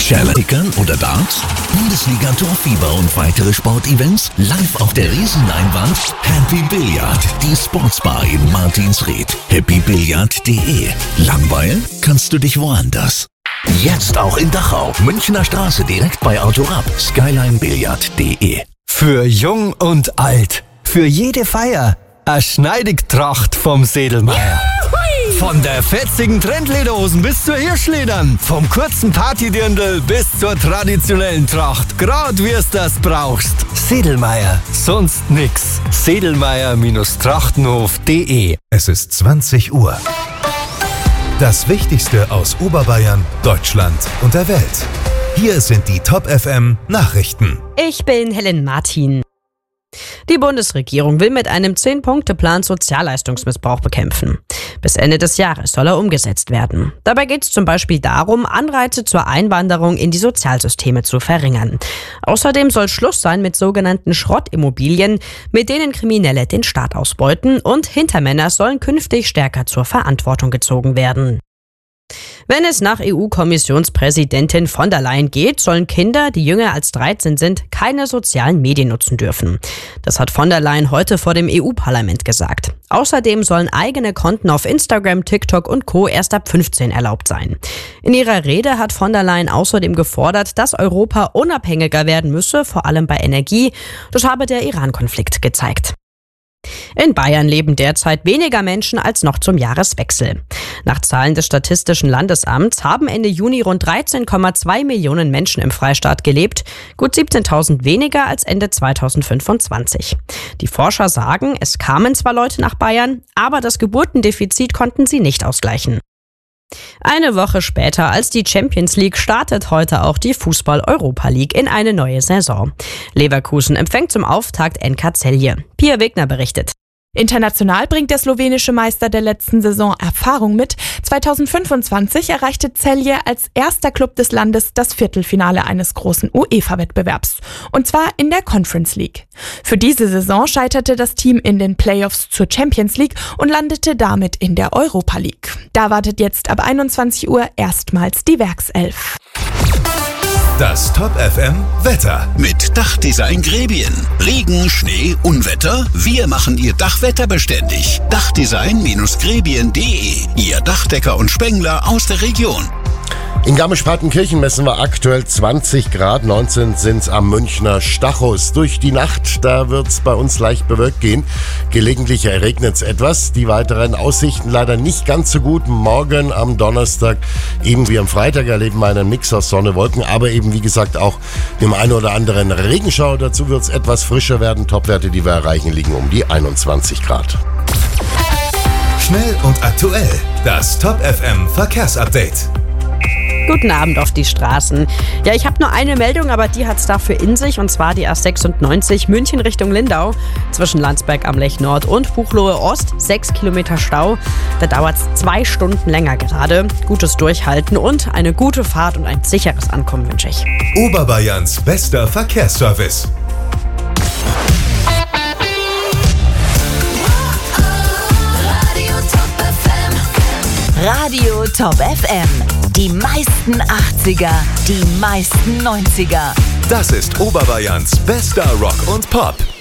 Kickern oder Darts? Bundesliga Torfieber und weitere Sportevents live auf der Riesenleinwand? Happy Billard, die Sportsbar in Martinsried. happybillard.de. Langweilen kannst du dich woanders. Jetzt auch in Dachau, Münchner Straße direkt bei Autorapp. skylinebillard.de. Für Jung und Alt, für jede Feier, eine Schneidigtracht vom Sedlmeier. Von der fetzigen Trendlederhosen bis zur Hirschledern, vom kurzen Partydirndl bis zur traditionellen Tracht, grad wie es das brauchst. Sedlmeier, sonst nix. Sedlmeier-trachtenhof.de. Es ist 20 Uhr. Das Wichtigste aus Oberbayern, Deutschland und der Welt. Hier sind die Top FM Nachrichten. Ich bin Helen Martin. Die Bundesregierung will mit einem 10-Punkte-Plan Sozialleistungsmissbrauch bekämpfen. Bis Ende des Jahres soll er umgesetzt werden. Dabei geht es zum Beispiel darum, Anreize zur Einwanderung in die Sozialsysteme zu verringern. Außerdem soll Schluss sein mit sogenannten Schrottimmobilien, mit denen Kriminelle den Staat ausbeuten, und Hintermänner sollen künftig stärker zur Verantwortung gezogen werden. Wenn es nach EU-Kommissionspräsidentin von der Leyen geht, sollen Kinder, die jünger als 13 sind, keine sozialen Medien nutzen dürfen. Das hat von der Leyen heute vor dem EU-Parlament gesagt. Außerdem sollen eigene Konten auf Instagram, TikTok und Co. erst ab 15 erlaubt sein. In ihrer Rede hat von der Leyen außerdem gefordert, dass Europa unabhängiger werden müsse, vor allem bei Energie. Das habe der Iran-Konflikt gezeigt. In Bayern leben derzeit weniger Menschen als noch zum Jahreswechsel. Nach Zahlen des Statistischen Landesamts haben Ende Juni rund 13,2 Millionen Menschen im Freistaat gelebt, gut 17.000 weniger als Ende 2025. Die Forscher sagen, es kamen zwar Leute nach Bayern, aber das Geburtendefizit konnten sie nicht ausgleichen. Eine Woche später als die Champions League startet heute auch die Fußball-Europa League in eine neue Saison. Leverkusen empfängt zum Auftakt NK Celje. Pia Wegner berichtet. International bringt der slowenische Meister der letzten Saison Erfahrung mit. 2025 erreichte Celje als erster Club des Landes das Viertelfinale eines großen UEFA-Wettbewerbs. Und zwar in der Conference League. Für diese Saison scheiterte das Team in den Playoffs zur Champions League und landete damit in der Europa League. Da wartet jetzt ab 21 Uhr erstmals die Werkself. Das Top FM Wetter. Mit Dachdesign Grebien. Regen, Schnee, Unwetter? Wir machen Ihr Dach wetterbeständig. Dachdesign-grebien.de. Ihr Dachdecker und Spengler aus der Region. In Garmisch-Partenkirchen messen wir aktuell 20 Grad, 19 sind's am Münchner Stachus. Durch die Nacht, da wird's bei uns leicht bewölkt gehen. Gelegentlich regnet's etwas. Die weiteren Aussichten leider nicht ganz so gut. Morgen am Donnerstag, eben wie am Freitag, erleben wir einen Mix aus Sonne, Wolken, aber eben wie gesagt auch dem einen oder anderen Regenschauer. Dazu wird's etwas frischer werden. Topwerte, die wir erreichen, liegen um die 21 Grad. Schnell und aktuell. Das Top FM Verkehrsupdate. Guten Abend auf die Straßen. Ja, ich habe nur eine Meldung, aber die hat's dafür in sich, und zwar die A96 München Richtung Lindau. Zwischen Landsberg am Lech Nord und Buchloe Ost 6 Kilometer Stau. Da dauert's 2 Stunden länger gerade. Gutes Durchhalten und eine gute Fahrt und ein sicheres Ankommen wünsche ich. Oberbayerns bester Verkehrsservice. Radio Top FM. Die meisten 80er, die meisten 90er. Das ist Oberbayerns bester Rock und Pop.